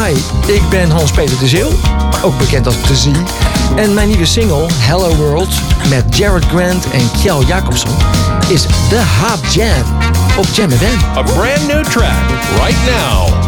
Hi, ik ben Hans-Peter de Zeeuw, ook bekend als De Zee. En mijn nieuwe single, Hello World, met Jared Grant en Kjell Jacobson, is The Hot Jam op Jam FM. A brand new track right now.